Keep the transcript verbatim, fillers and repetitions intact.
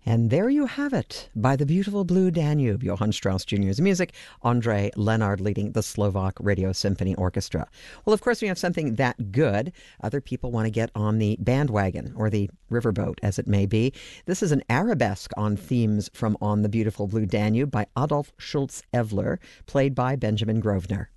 And there you have it, by the beautiful Blue Danube, Johann Strauss Junior's music, André Lenard leading the Slovak Radio Symphony Orchestra. Well, of course, we have something that good. Other people want to get on the bandwagon, or the riverboat, as it may be. This is an arabesque on themes from On the Beautiful Blue Danube by Adolf Schultz-Evler, played by Benjamin Grosvenor.